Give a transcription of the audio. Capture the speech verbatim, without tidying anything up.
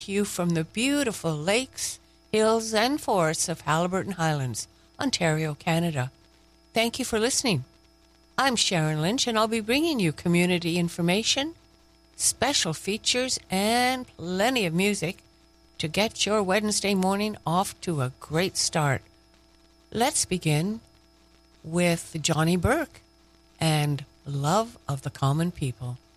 to you from the beautiful lakes, hills, and forests of Haliburton Highlands, Ontario, Canada. Thank you for listening. I'm Sharon Lynch, and I'll be bringing you community information, special features, and plenty of music to get your Wednesday morning off to a great start. Let's begin with Johnny Burke and Love of the Common People.